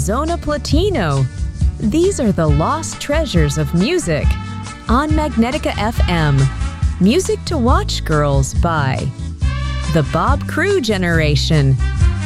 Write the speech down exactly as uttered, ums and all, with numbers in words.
Zona Platino. These are the lost treasures of music on Magnetica F M. Music to Watch Girls by The Bob Crew Generation.